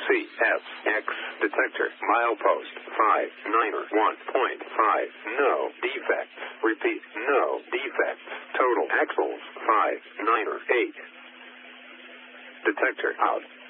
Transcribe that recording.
CSX detector. Milepost 591.5. No defects. Repeat, no defects. Total axles 598. Detector out.